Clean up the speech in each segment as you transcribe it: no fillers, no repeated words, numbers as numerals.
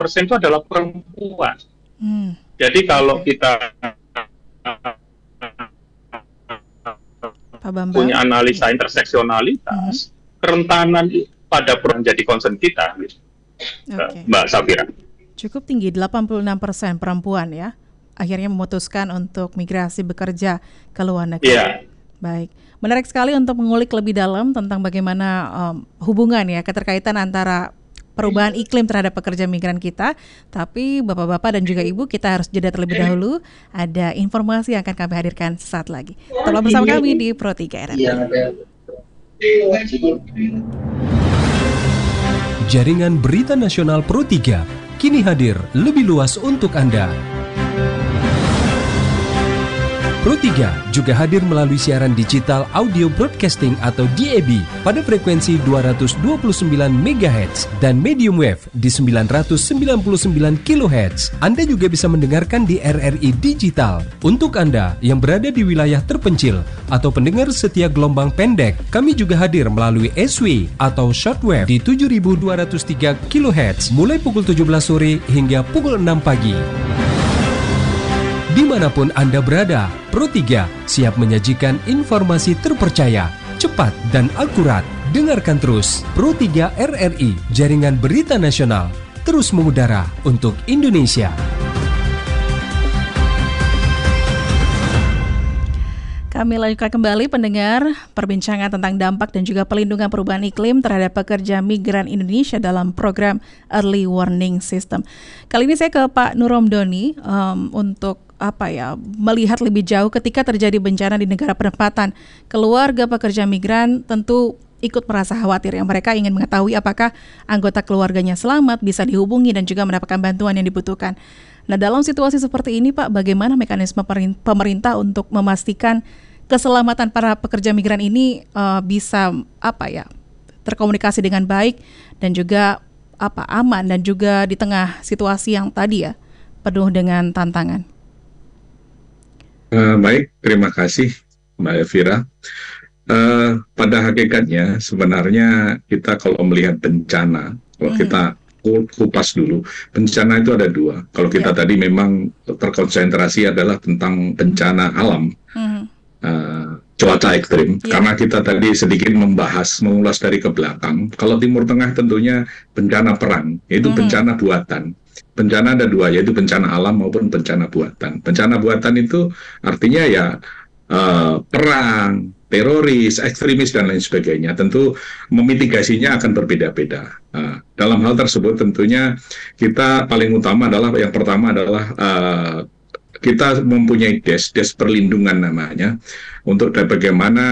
itu adalah perempuan. Hmm. Jadi kalau kita Pak Bambang punya analisa interseksionalitas, kerentanan pada perempuan jadi concern kita, Oke. Mbak Safira. Cukup tinggi, 86% perempuan ya, akhirnya memutuskan untuk migrasi bekerja ke luar negeri. Iya. Baik, menarik sekali untuk mengulik lebih dalam tentang bagaimana hubungan ya, keterkaitan antara perubahan iklim terhadap pekerja migran kita. Tapi Bapak-Bapak dan juga Ibu, kita harus jeda terlebih dahulu. Ada informasi yang akan kami hadirkan sesaat lagi. Tetaplah bersama kami di Pro 3 RRI. Jaringan Berita Nasional Pro 3 kini hadir lebih luas untuk Anda. Pro 3 juga hadir melalui siaran digital audio broadcasting atau DAB pada frekuensi 229 MHz dan medium wave di 999 kHz. Anda juga bisa mendengarkan di RRI Digital. Untuk Anda yang berada di wilayah terpencil atau pendengar setia gelombang pendek, kami juga hadir melalui SW atau shortwave di 7203 kHz mulai pukul 17 sore hingga pukul 6 pagi. Dimanapun Anda berada, Pro 3 siap menyajikan informasi terpercaya, cepat dan akurat. Dengarkan terus Pro 3 RRI, Jaringan Berita Nasional, terus mengudara untuk Indonesia. Kami lanjutkan kembali pendengar perbincangan tentang dampak dan juga pelindungan perubahan iklim terhadap pekerja migran Indonesia dalam program Early Warning System. Kali ini saya ke Pak Nur Romdoni untuk melihat lebih jauh ketika terjadi bencana di negara penempatan. Keluarga pekerja migran tentu ikut merasa khawatir, yang mereka ingin mengetahui apakah anggota keluarganya selamat, bisa dihubungi dan juga mendapatkan bantuan yang dibutuhkan. Nah, dalam situasi seperti ini Pak, bagaimana mekanisme pemerintah untuk memastikan keselamatan para pekerja migran ini bisa terkomunikasi dengan baik dan juga aman, dan juga di tengah situasi yang tadi ya penuh dengan tantangan? Baik, terima kasih Mbak Elvira. Pada hakikatnya sebenarnya kita kalau melihat bencana, kalau kita kupas dulu, bencana itu ada dua. Kalau kita tadi memang terkonsentrasi adalah tentang bencana alam, cuaca ekstrim, karena kita tadi sedikit mengulas dari ke belakang. Kalau Timur Tengah tentunya bencana perang, yaitu bencana buatan. Bencana ada dua, yaitu bencana alam maupun bencana buatan. Bencana buatan itu artinya ya perang, teroris, ekstremis, dan lain sebagainya. Tentu memitigasinya akan berbeda-beda. Dalam hal tersebut tentunya kita paling utama adalah, yang pertama adalah kita mempunyai des perlindungan namanya, untuk bagaimana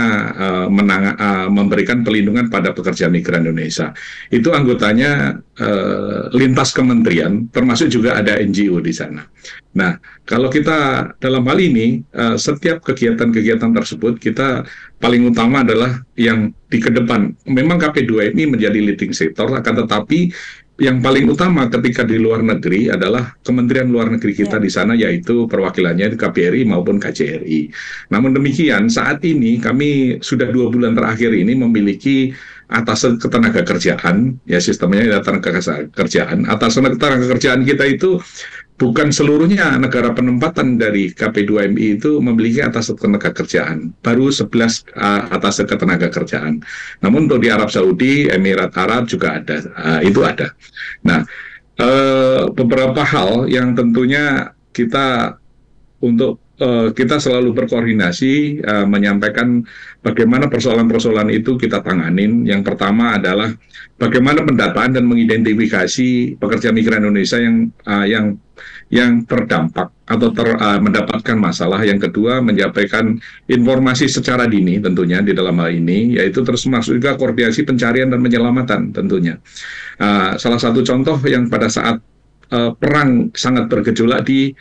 memberikan perlindungan pada pekerja migran Indonesia. Itu anggotanya lintas kementerian, termasuk juga ada NGO di sana. Nah, kalau kita dalam hal ini, setiap kegiatan-kegiatan tersebut, kita paling utama adalah yang di kedepan. Memang KP2MI menjadi leading sector, akan tetapi yang paling utama ketika di luar negeri adalah Kementerian Luar Negeri kita di sana, yaitu perwakilannya di KBRI maupun KJRI. Namun demikian, saat ini kami sudah 2 bulan terakhir ini memiliki atasan ketenaga kerjaan, ya sistemnya tenaga kerjaan. Atasan ketenaga kerjaan kita itu bukan seluruhnya negara penempatan dari KP2MI itu memiliki atasan ketenaga kerjaan. Baru 11 atasan ketenaga kerjaan. Namun untuk di Arab Saudi, Emirat Arab juga ada, itu ada. Nah, beberapa hal yang tentunya kita selalu berkoordinasi, menyampaikan bagaimana persoalan-persoalan itu kita tanganin. Yang pertama adalah bagaimana pendataan dan mengidentifikasi pekerja migran Indonesia yang terdampak atau mendapatkan masalah. Yang kedua, menyampaikan informasi secara dini tentunya di dalam hal ini, yaitu terus masuk juga koordinasi pencarian dan penyelamatan tentunya. Salah satu contoh yang pada saat perang sangat bergejolak di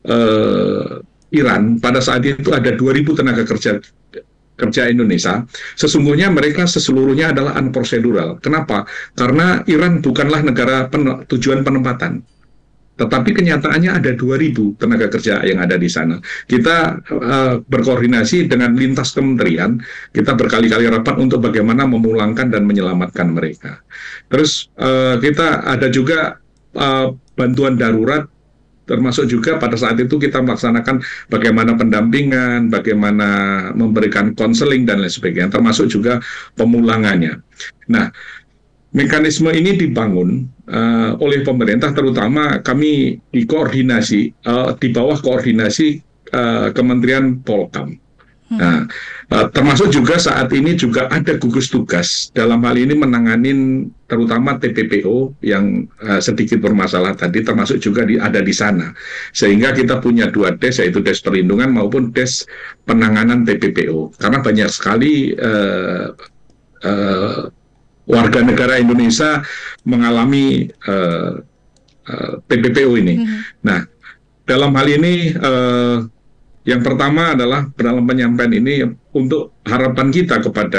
Iran, pada saat itu ada 2.000 tenaga kerja Indonesia. Sesungguhnya mereka seluruhnya adalah unprocedural. Kenapa? Karena Iran bukanlah negara tujuan penempatan. Tetapi kenyataannya ada 2.000 tenaga kerja yang ada di sana. Kita berkoordinasi dengan lintas kementerian, kita berkali-kali rapat untuk bagaimana memulangkan dan menyelamatkan mereka. Terus kita ada juga bantuan darurat, termasuk juga pada saat itu kita melaksanakan bagaimana pendampingan, bagaimana memberikan konseling dan lain sebagainya, termasuk juga pemulangannya. Nah, mekanisme ini dibangun oleh pemerintah, terutama kami di bawah koordinasi Kementerian Polkam. Nah, termasuk juga saat ini juga ada gugus tugas dalam hal ini menanganin terutama TPPO yang sedikit bermasalah tadi, termasuk juga ada di sana. Sehingga kita punya 2 des, yaitu des perlindungan maupun des penanganan TPPO. Karena banyak sekali warga negara Indonesia mengalami TPPO ini. Nah, dalam hal ini yang pertama adalah dalam penyampaian ini untuk harapan kita kepada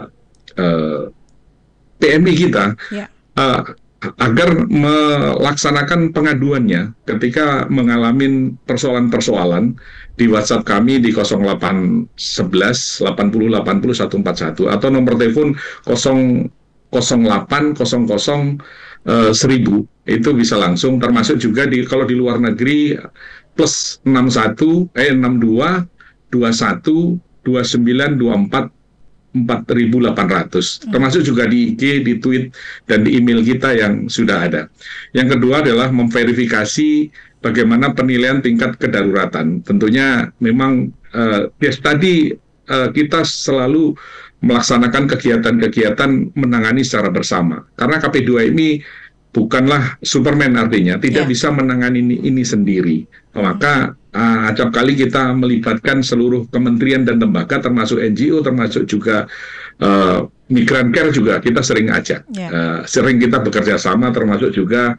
PMI kita agar melaksanakan pengaduannya ketika mengalami persoalan-persoalan di WhatsApp kami di 0811 80 80 141 atau nomor telepon 0800 1000 itu bisa langsung, termasuk juga kalau di luar negeri plus 62 21 29 24 4.800, termasuk juga di IG, di tweet, dan di email kita yang sudah ada. Yang kedua adalah memverifikasi bagaimana penilaian tingkat kedaruratan. Tentunya memang tadi kita selalu melaksanakan kegiatan-kegiatan menangani secara bersama. Karena KP2MI bukanlah Superman, artinya tidak bisa menangani ini sendiri. Maka acap kali kita melibatkan seluruh kementerian dan lembaga, termasuk NGO, termasuk juga Migran Care juga kita sering ajak. Sering kita bekerja sama, termasuk juga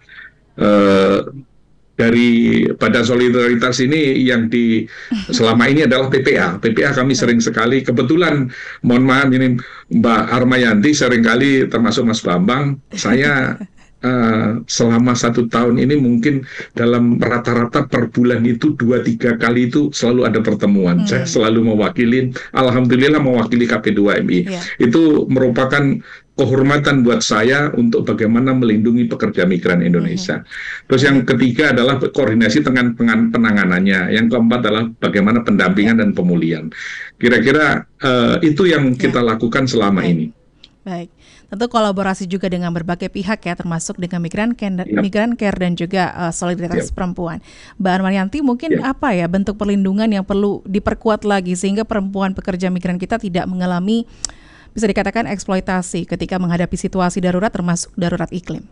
dari Badan Solidaritas ini yang selama ini adalah PPA. PPA kami sering sekali, kebetulan mohon maaf ini Mbak Armayanti seringkali, termasuk Mas Bambang, saya selama 1 tahun ini mungkin dalam rata-rata per bulan itu 2-3 kali itu selalu ada pertemuan. Saya selalu alhamdulillah mewakili KP2MI. Itu merupakan kehormatan buat saya untuk bagaimana melindungi pekerja migran Indonesia. Terus yang ketiga adalah koordinasi dengan penanganannya. Yang keempat adalah bagaimana pendampingan dan pemulihan. Kira-kira itu yang kita lakukan selama ini. Baik. Tentu kolaborasi juga dengan berbagai pihak ya, termasuk dengan Migran Care dan juga Solidaritas Perempuan. Mbak Armayanti, mungkin apa ya bentuk perlindungan yang perlu diperkuat lagi sehingga perempuan pekerja migran kita tidak mengalami, bisa dikatakan, eksploitasi ketika menghadapi situasi darurat, termasuk darurat iklim?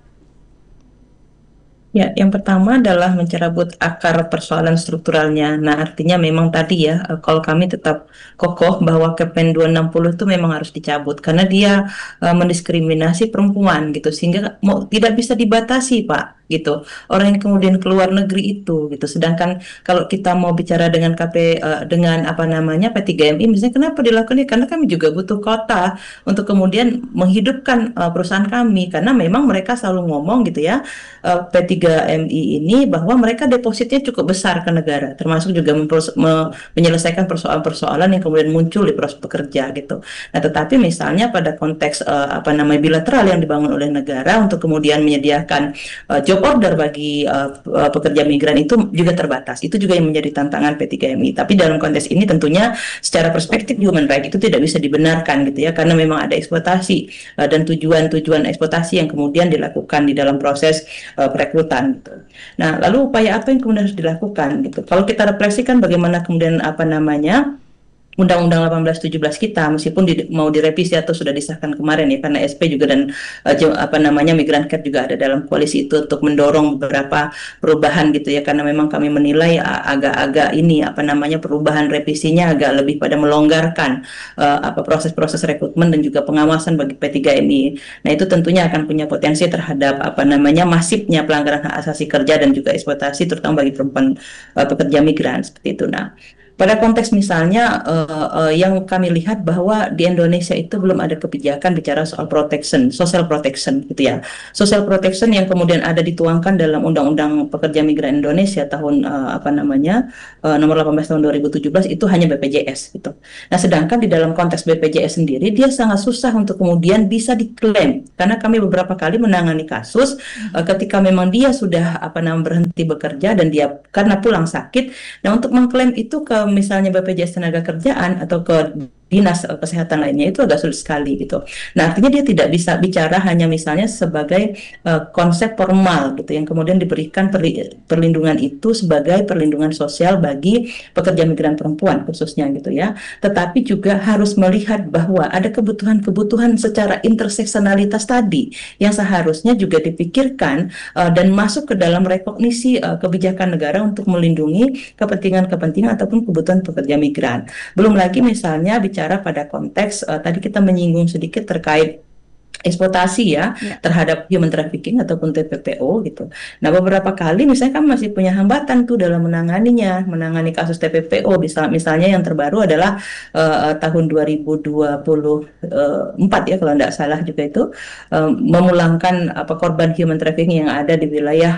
Ya, yang pertama adalah mencerabut akar persoalan strukturalnya. Nah, artinya memang tadi ya, kalau kami tetap kokoh bahwa Kepen 260 itu memang harus dicabut karena dia mendiskriminasi perempuan gitu, sehingga tidak bisa dibatasi, Pak, gitu. Orang yang kemudian keluar negeri itu gitu. Sedangkan kalau kita mau bicara dengan dengan P3MI, misalnya kenapa dilakukan? Karena kami juga butuh kota untuk kemudian menghidupkan perusahaan kami, karena memang mereka selalu ngomong gitu ya, P3MI ini, bahwa mereka depositnya cukup besar ke negara, termasuk juga menyelesaikan persoalan-persoalan yang kemudian muncul di proses pekerja gitu. Nah, tetapi misalnya pada konteks bilateral yang dibangun oleh negara untuk kemudian menyediakan job order bagi pekerja migran itu juga terbatas. Itu juga yang menjadi tantangan P3MI. Tapi dalam konteks ini tentunya secara perspektif human right itu tidak bisa dibenarkan gitu ya, karena memang ada eksploitasi dan tujuan eksploitasi yang kemudian dilakukan di dalam proses perekrutan gitu. Nah, lalu upaya apa yang kemudian harus dilakukan gitu? Kalau kita refleksikan bagaimana kemudian Undang-Undang 1817 kita, meskipun mau direvisi atau sudah disahkan kemarin ya, karena SP juga dan Migran Care juga ada dalam koalisi itu untuk mendorong beberapa perubahan gitu ya, karena memang kami menilai agak-agak perubahan revisinya agak lebih pada melonggarkan proses-proses rekrutmen dan juga pengawasan bagi P3MI. Nah, itu tentunya akan punya potensi terhadap masifnya pelanggaran hak asasi kerja dan juga eksploitasi terutama bagi perempuan pekerja migran seperti itu. Nah, pada konteks misalnya yang kami lihat bahwa di Indonesia itu belum ada kebijakan bicara soal protection, social protection gitu ya. Social protection yang kemudian ada dituangkan dalam Undang-Undang Pekerja Migran Indonesia tahun nomor 18 tahun 2017 itu hanya BPJS gitu. Nah, sedangkan di dalam konteks BPJS sendiri dia sangat susah untuk kemudian bisa diklaim karena kami beberapa kali menangani kasus ketika memang dia sudah berhenti bekerja dan dia karena pulang sakit. Nah, untuk mengklaim itu ke misalnya BPJS Tenagakerjaan atau ke dinas kesehatan lainnya itu agak sulit sekali gitu. Nah, artinya dia tidak bisa bicara hanya misalnya sebagai konsep formal gitu yang kemudian diberikan perlindungan itu sebagai perlindungan sosial bagi pekerja migran perempuan khususnya gitu ya. Tetapi juga harus melihat bahwa ada kebutuhan-kebutuhan secara interseksionalitas tadi yang seharusnya juga dipikirkan dan masuk ke dalam rekognisi kebijakan negara untuk melindungi kepentingan-kepentingan ataupun kebutuhan pekerja migran. Belum lagi misalnya bicara pada konteks tadi kita menyinggung sedikit terkait eksploitasi ya terhadap human trafficking ataupun TPPO gitu. Nah, beberapa kali misalnya kan masih punya hambatan tuh dalam menangani kasus TPPO. Misalnya yang terbaru adalah tahun 2024 ya kalau tidak salah juga itu memulangkan korban human trafficking yang ada di wilayah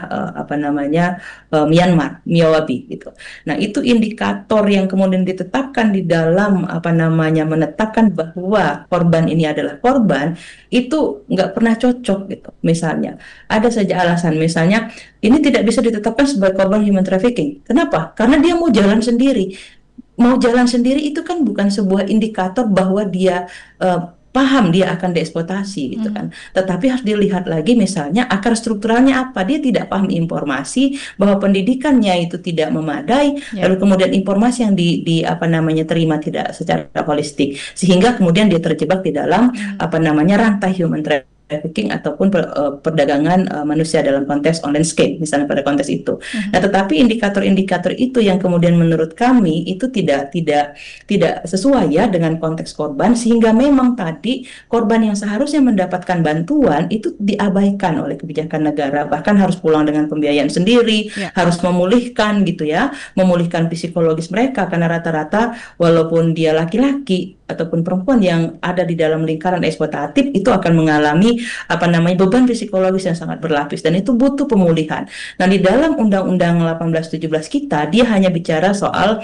Myanmar, Myawabi gitu. Nah, itu indikator yang kemudian ditetapkan di dalam menetapkan bahwa korban ini adalah korban itu nggak pernah cocok gitu. Misalnya ada saja alasan misalnya ini tidak bisa ditetapkan sebagai korban human trafficking. Kenapa? Karena dia mau jalan sendiri. Mau jalan sendiri itu kan bukan sebuah indikator bahwa dia paham dia akan dieksploitasi gitu kan. Tetapi harus dilihat lagi misalnya akar strukturalnya apa. Dia tidak paham informasi bahwa pendidikannya itu tidak memadai, lalu kemudian informasi yang terima tidak secara holistik sehingga kemudian dia terjebak di dalam rantai human trafficking ataupun perdagangan manusia dalam konteks online scape misalnya pada konteks itu. Nah, tetapi indikator-indikator itu yang kemudian menurut kami itu tidak sesuai ya dengan konteks korban sehingga memang tadi korban yang seharusnya mendapatkan bantuan itu diabaikan oleh kebijakan negara, bahkan harus pulang dengan pembiayaan sendiri, harus memulihkan gitu ya, memulihkan psikologis mereka karena rata-rata walaupun dia laki-laki ataupun perempuan yang ada di dalam lingkaran eksploitatif itu akan mengalami beban psikologis yang sangat berlapis dan itu butuh pemulihan. Nah, di dalam Undang-Undang 1817 kita dia hanya bicara soal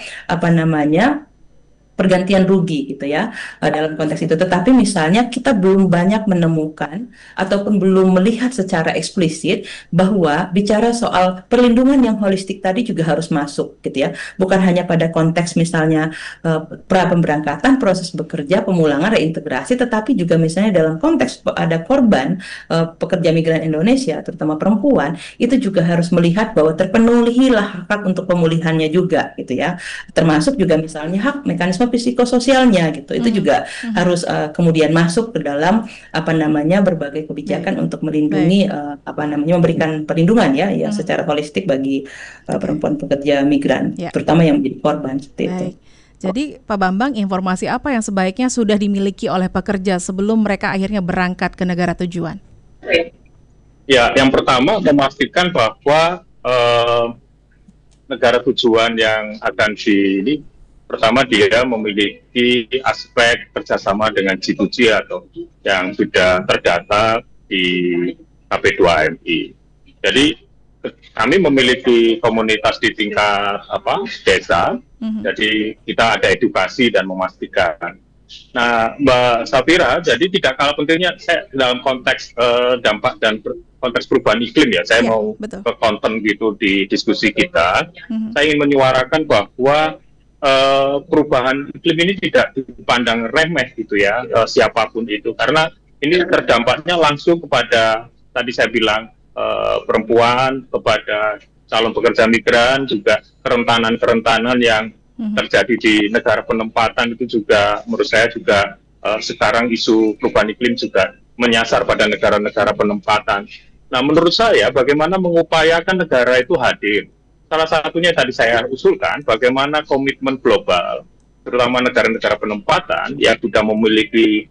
pergantian rugi gitu ya dalam konteks itu. Tetapi misalnya kita belum banyak menemukan ataupun belum melihat secara eksplisit bahwa bicara soal perlindungan yang holistik tadi juga harus masuk gitu ya. Bukan hanya pada konteks misalnya pra pemberangkatan, proses bekerja, pemulangan, reintegrasi, tetapi juga misalnya dalam konteks ada korban pekerja migran Indonesia terutama perempuan itu juga harus melihat bahwa terpenuhilah hak untuk pemulihannya juga gitu ya. Termasuk juga misalnya hak mekanisme psikososialnya gitu. Itu juga harus kemudian masuk ke dalam berbagai kebijakan untuk melindungi memberikan perlindungan ya secara holistik bagi perempuan pekerja migran terutama yang menjadi korban seperti itu. Jadi Pak Bambang, informasi apa yang sebaiknya sudah dimiliki oleh pekerja sebelum mereka akhirnya berangkat ke negara tujuan? Ya, yang pertama memastikan bahwa negara tujuan yang akan pertama dia memiliki aspek kerjasama dengan G2G atau yang sudah terdata di KP2MI. Jadi kami memiliki komunitas di tingkat desa, jadi kita ada edukasi dan memastikan. Nah, Mbak Safira, jadi tidak kalah pentingnya saya dalam konteks dampak dan konteks perubahan iklim ya, saya mau ke konten gitu di diskusi kita. Saya ingin menyuarakan bahwa perubahan iklim ini tidak dipandang remeh gitu ya, siapapun itu, karena ini terdampaknya langsung kepada tadi saya bilang perempuan, kepada calon pekerja migran, juga kerentanan yang terjadi di negara penempatan itu juga menurut saya juga sekarang isu perubahan iklim juga menyasar pada negara-negara penempatan. Nah, menurut saya bagaimana mengupayakan negara itu hadir. Salah satunya tadi saya usulkan bagaimana komitmen global, terutama negara-negara penempatan yang sudah memiliki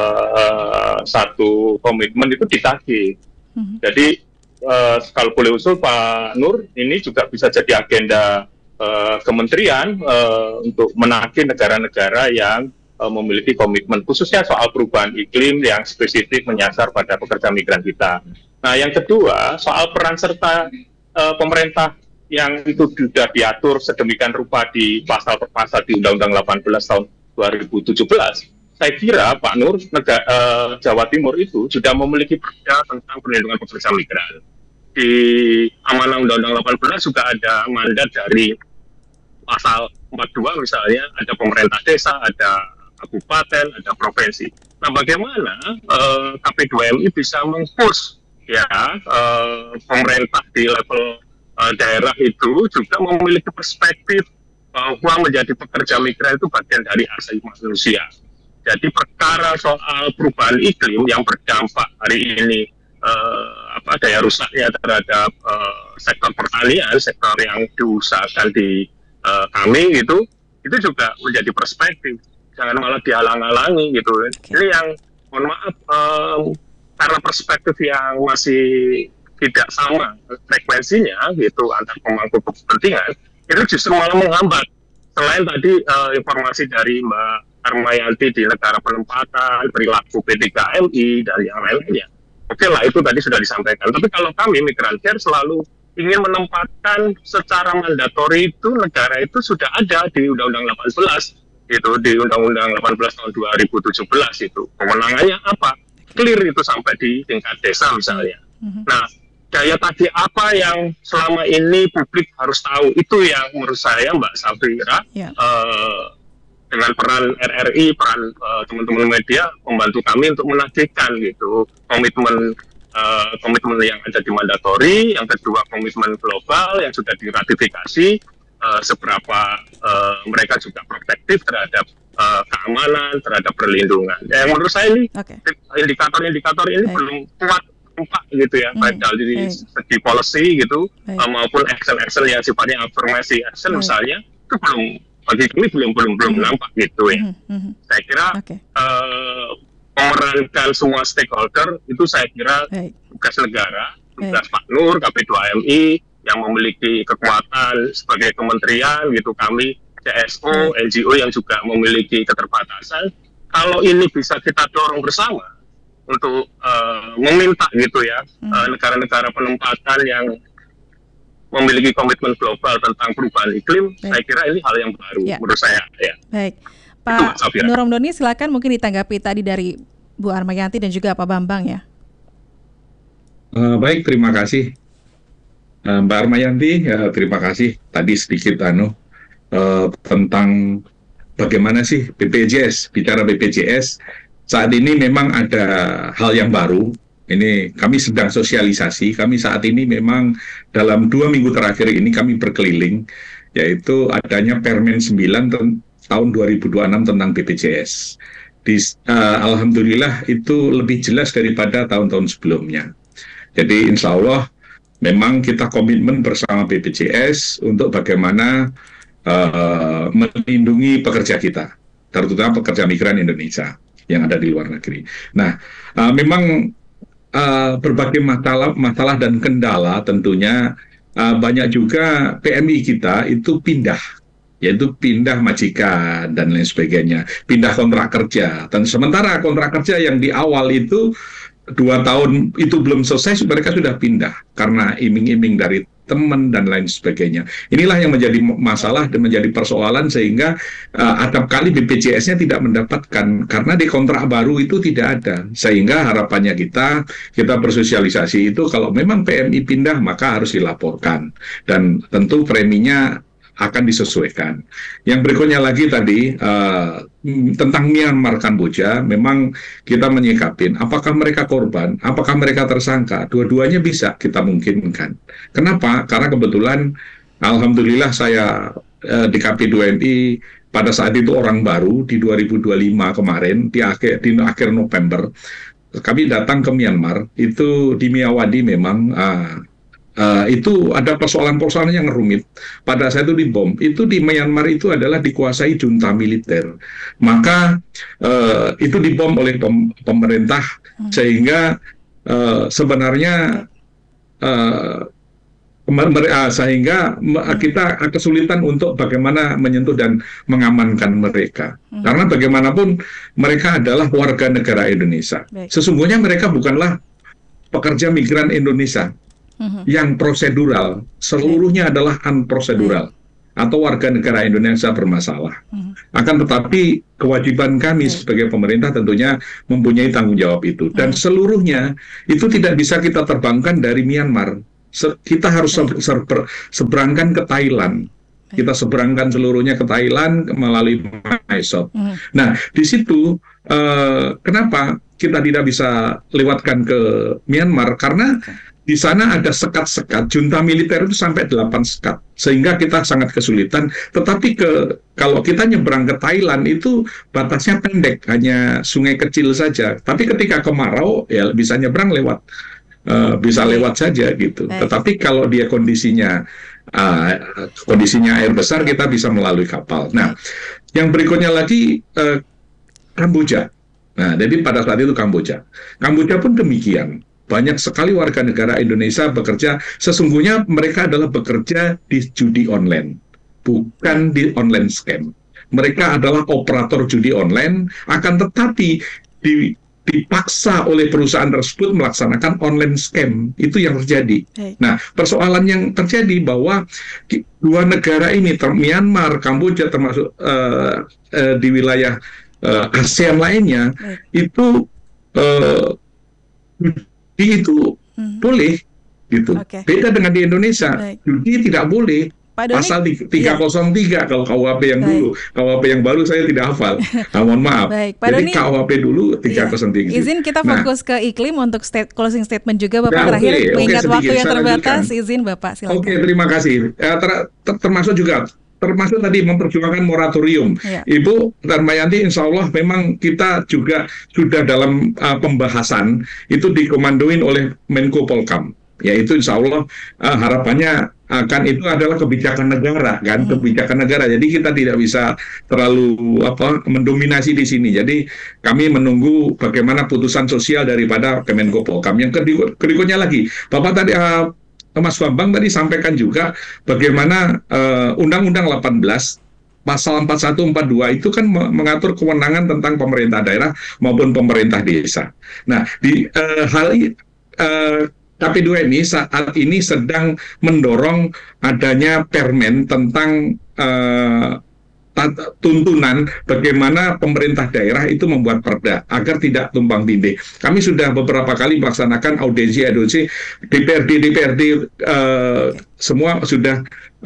satu komitmen itu ditagih. Jadi kalau boleh usul Pak Nur, ini juga bisa jadi agenda kementerian untuk menagih negara-negara yang memiliki komitmen khususnya soal perubahan iklim yang spesifik menyasar pada pekerja migran kita. Nah, yang kedua soal peran serta pemerintah yang itu sudah diatur sedemikian rupa di pasal-pasal di Undang-Undang 18 tahun 2017. Saya kira Pak Nur, Jawa Timur itu sudah memiliki perda tentang perlindungan pekerja migran. Di amanah Undang-Undang 18 juga ada mandat dari pasal 42 misalnya, ada pemerintah desa, ada kabupaten, ada provinsi. Nah, bagaimana KP2MI bisa meng-push ya pemerintah di level daerah itu juga memiliki perspektif bahwa menjadi pekerja migran itu bagian dari asasi manusia. Jadi perkara soal perubahan iklim yang berdampak hari ini daya rusaknya terhadap sektor pertanian, sektor yang diusahakan di kami gitu, itu juga menjadi perspektif. Jangan malah dihalang-halangi gitu. Ini yang mohon maaf karena perspektif yang masih tidak sama frekuensinya gitu antar pemangku kepentingan, itu justru malah menghambat. Selain tadi informasi dari Mbak Armayanti di negara penempatan, perilaku P3MI dan yang lainnya. Oke lah, itu tadi sudah disampaikan. Tapi kalau kami Migran Care selalu ingin menempatkan secara mandatori itu negara itu sudah ada di Undang-Undang 18 itu, di Undang-Undang 18 tahun 2017 itu. Kewenangannya apa? Clear itu sampai di tingkat desa misalnya. Nah, daya tagih apa yang selama ini publik harus tahu, itu yang menurut saya Mbak Safira dengan peran RRI, peran teman-teman media membantu kami untuk menagihkan gitu komitmen yang ada di mandatori, yang kedua komitmen global yang sudah diratifikasi, seberapa mereka juga protektif terhadap keamanan, terhadap perlindungan. Yang menurut saya ini indikator-indikator ini belum kuat gitu ya, baik dari segi policy gitu maupun action yang sifatnya affirmasi action misalnya, itu belum, bagi kami belum nampak gitu ya. Saya kira memerankan semua stakeholder itu saya kira tugas negara, tugas Pak Nur, KP2MI yang memiliki kekuatan sebagai kementerian gitu, kami CSO, NGO yang juga memiliki keterbatasan. Kalau ini bisa kita dorong bersama untuk meminta gitu ya negara-negara penempatan yang memiliki komitmen global tentang perubahan iklim, saya kira ini hal yang baru menurut saya. Ya. Baik, Pak Nur Romdoni, silakan mungkin ditanggapi tadi dari Bu Armayanti dan juga Pak Bambang ya. Baik, terima kasih Mbak Armayanti. Terima kasih tadi sedikit tentang bagaimana sih BPJS. Bicara BPJS, saat ini memang ada hal yang baru. Ini kami sedang sosialisasi. Kami saat ini memang dalam 2 minggu terakhir ini kami berkeliling, yaitu adanya Permen 9 tahun 2026 tentang BPJS. Alhamdulillah itu lebih jelas daripada tahun-tahun sebelumnya. Jadi insya Allah memang kita komitmen bersama BPJS untuk bagaimana melindungi pekerja kita, terutama pekerja migran Indonesia yang ada di luar negeri. Nah, memang berbagai masalah dan kendala tentunya banyak juga PMI kita itu pindah, yaitu pindah majikan dan lain sebagainya, pindah kontrak kerja. Dan sementara kontrak kerja yang di awal itu 2 tahun itu belum selesai, mereka sudah pindah karena iming-iming dari teman dan lain sebagainya. Inilah yang menjadi masalah dan menjadi persoalan, sehingga atap kali BPJS-nya tidak mendapatkan karena di kontrak baru itu tidak ada. Sehingga harapannya kita bersosialisasi itu kalau memang PMI pindah maka harus dilaporkan dan tentu preminya akan disesuaikan. Yang berikutnya lagi tadi tentang Myanmar Kamboja, memang kita menyikapin apakah mereka korban, apakah mereka tersangka, dua-duanya bisa kita mungkinkan. Kenapa? Karena kebetulan alhamdulillah saya di KP2MI pada saat itu orang baru di 2025 kemarin di akhir November kami datang ke Myanmar. Itu di Miyawadi memang itu ada persoalan-persoalan yang rumit. Pada saat itu dibom, itu di Myanmar itu adalah dikuasai junta militer. Maka itu dibom oleh pemerintah, sehingga sebenarnya sehingga kita kesulitan untuk bagaimana menyentuh dan mengamankan mereka. Karena bagaimanapun mereka adalah warga negara Indonesia. Sesungguhnya mereka bukanlah pekerja migran Indonesia yang prosedural, seluruhnya adalah unprosedural atau warga negara Indonesia bermasalah. Akan tetapi kewajiban kami sebagai pemerintah tentunya mempunyai tanggung jawab itu. Dan seluruhnya itu tidak bisa kita terbangkan dari Myanmar. Kita harus seberangkan ke Thailand. Kita seberangkan seluruhnya ke Thailand melalui MySop. Nah, di situ kenapa kita tidak bisa lewatkan ke Myanmar? Karena di sana ada sekat-sekat, junta militer itu sampai 8 sekat, sehingga kita sangat kesulitan. Tetapi kalau kita nyebrang ke Thailand itu batasnya pendek, hanya sungai kecil saja. Tapi ketika kemarau ya bisa nyebrang bisa lewat saja gitu. Tetapi kalau dia kondisinya air besar, kita bisa melalui kapal. Nah, yang berikutnya lagi Kamboja. Nah, jadi pada saat itu Kamboja pun demikian. Banyak sekali warga negara Indonesia bekerja, sesungguhnya mereka adalah bekerja di judi online, bukan di online scam. Mereka adalah operator judi online, akan tetapi dipaksa oleh perusahaan tersebut melaksanakan online scam. Itu yang terjadi. Nah, persoalan yang terjadi bahwa dua negara ini, Myanmar, Kamboja, termasuk di wilayah ASEAN lainnya, itu itu boleh gitu. Beda dengan di Indonesia. Judi tidak boleh. Pasal 303 kalau KUHP yang dulu. KUHP yang baru saya tidak hafal. Mohon maaf. Jadi KUHP dulu 303. Izin kita fokus ke iklim untuk closing statement juga Bapak terakhir. Mengingat waktu yang terbatas, izin Bapak silakan. Oke, terima kasih. Termasuk tadi memperjuangkan moratorium. Ibu Darmayanti, insya Allah memang kita juga sudah dalam pembahasan itu dikomandoin oleh Menko Polkam. Yaitu insya Allah harapannya akan itu adalah kebijakan negara, kan? Kebijakan negara. Jadi kita tidak bisa terlalu mendominasi di sini. Jadi kami menunggu bagaimana putusan sosial daripada Kemenko Polkam. Yang berikutnya lagi, Bapak tadi Mas Bambang tadi sampaikan juga bagaimana Undang-Undang 18 pasal 4142 itu kan mengatur kewenangan tentang pemerintah daerah maupun pemerintah desa. Nah, di KP2 ini saat ini sedang mendorong adanya permen tentang tuntunan bagaimana pemerintah daerah itu membuat perda agar tidak tumpang tindih. Kami sudah beberapa kali melaksanakan audiensi DPRD semua sudah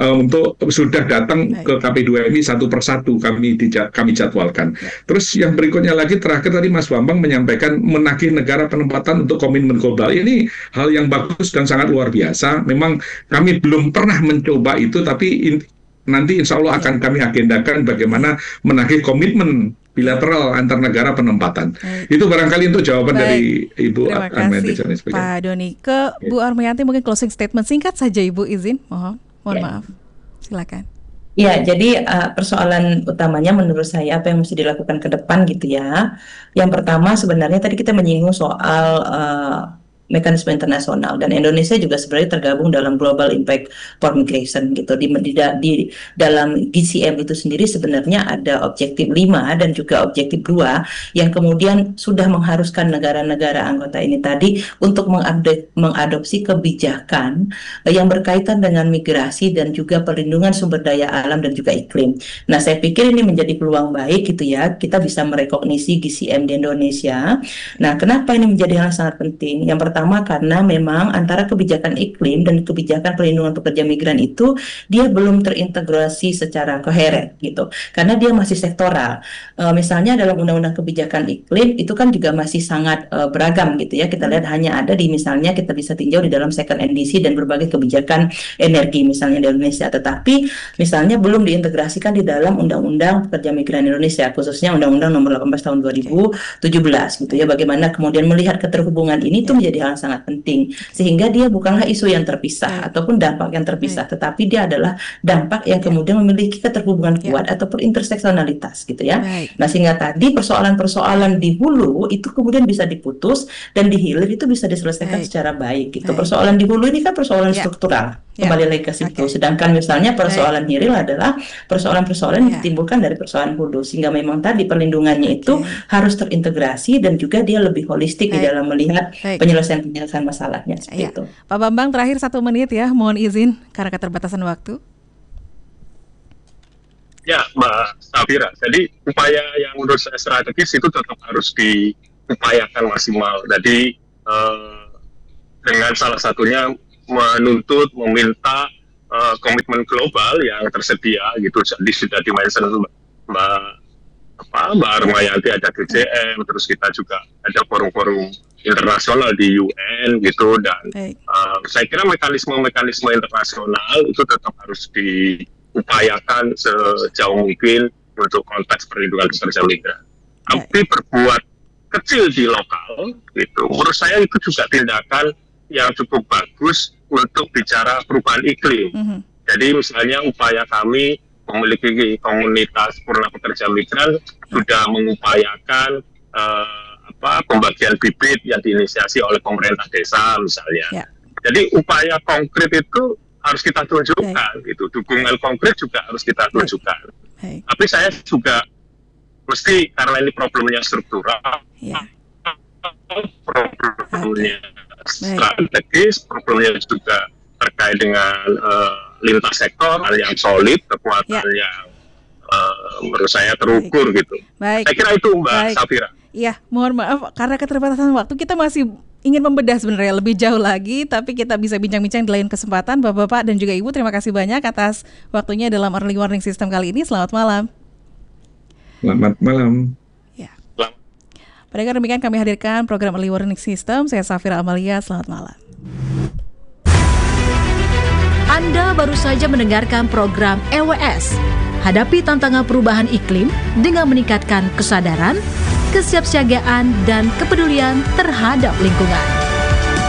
datang ke KP2 ini satu persatu kami jadwalkan. Terus yang berikutnya lagi terakhir tadi Mas Bambang menyampaikan menagih negara penempatan untuk komitmen global. Ini hal yang bagus dan sangat luar biasa. Memang kami belum pernah mencoba itu, tapi nanti insya Allah akan kami agendakan bagaimana menagih komitmen bilateral antar negara penempatan. Itu barangkali untuk jawaban dari Ibu Armayanti. Terima kasih Pak Doni. Ke Bu Armayanti mungkin closing statement singkat saja Ibu, izin. Mohon maaf. Silakan. Ya, jadi persoalan utamanya menurut saya apa yang mesti dilakukan ke depan gitu ya. Yang pertama sebenarnya tadi kita menyinggung soal mekanisme internasional, dan Indonesia juga sebenarnya tergabung dalam Global Impact for Migration gitu. Di dalam GCM itu sendiri sebenarnya ada objektif 5 dan juga objektif 2 yang kemudian sudah mengharuskan negara-negara anggota ini tadi untuk mengadopsi kebijakan yang berkaitan dengan migrasi dan juga perlindungan sumber daya alam dan juga iklim. Nah, saya pikir ini menjadi peluang baik gitu ya, kita bisa merekognisi GCM di Indonesia. Nah, kenapa ini menjadi hal sangat penting? Yang pertama karena memang antara kebijakan iklim dan kebijakan perlindungan pekerja migran itu dia belum terintegrasi secara koheren gitu, karena dia masih sektoral. Misalnya dalam undang-undang kebijakan iklim itu kan juga masih sangat beragam gitu ya. Kita lihat hanya ada di misalnya kita bisa tinjau di dalam second NDC dan berbagai kebijakan energi misalnya di Indonesia, tetapi misalnya belum diintegrasikan di dalam undang-undang pekerja migran Indonesia, khususnya undang-undang nomor 18 tahun 2017 gitu ya. Bagaimana kemudian melihat keterhubungan ini itu menjadi hal sangat penting, sehingga dia bukanlah isu yang terpisah ataupun dampak yang terpisah, tetapi dia adalah dampak yang kemudian memiliki keterhubungan kuat ataupun interseksionalitas gitu ya. Nah, sehingga tadi persoalan-persoalan di hulu itu kemudian bisa diputus dan di hilir itu bisa diselesaikan secara baik gitu. Persoalan di hulu ini kan persoalan struktural Kembali lagi ke situ. Sedangkan misalnya persoalan nihil adalah persoalan-persoalan yang ditimbulkan dari persoalan hulu, sehingga memang tadi perlindungannya itu harus terintegrasi dan juga dia lebih holistik di dalam melihat penyelesaian masalahnya seperti itu. Pak Bambang, terakhir 1 menit ya, mohon izin karena keterbatasan waktu. Ya, Mbak Safira. Jadi upaya yang menurut saya strategis itu tetap harus diupayakan maksimal. Jadi dengan salah satunya menuntut, meminta komitmen global yang tersedia gitu. Jadi sudah di-mention Mbak Armayanti, ada GCM, terus kita juga ada forum-forum internasional di UN gitu, dan saya kira mekanisme internasional itu tetap harus diupayakan sejauh mungkin untuk konteks perlindungan pekerja migran. Tapi berbuat kecil di lokal gitu, menurut saya itu juga tindakan yang cukup bagus untuk bicara perubahan iklim. Jadi misalnya upaya kami memiliki komunitas purna pekerja migran sudah mengupayakan pembagian bibit yang diinisiasi oleh pemerintah desa misalnya. Jadi upaya konkret itu harus kita tunjukkan gitu. Dukungan konkret juga harus kita tunjukkan. Tapi saya juga mesti, karena ini problemnya struktural, problemnya strategis, problemnya juga terkait dengan lintas sektor yang solid, kekuatan yang menurut saya terukur gitu. Saya kira itu Mbak Safira. Iya, mohon maaf karena keterbatasan waktu, kita masih ingin membedah sebenarnya lebih jauh lagi, tapi kita bisa bincang-bincang di lain kesempatan. Bapak-bapak dan juga Ibu, terima kasih banyak atas waktunya dalam Early Warning System kali ini. Selamat malam. Selamat malam. Pendengar, demikian kami hadirkan program Early Warning System. Saya Safira Amalia, selamat malam. Anda baru saja mendengarkan program EWS. Hadapi tantangan perubahan iklim dengan meningkatkan kesadaran, kesiapsiagaan, dan kepedulian terhadap lingkungan.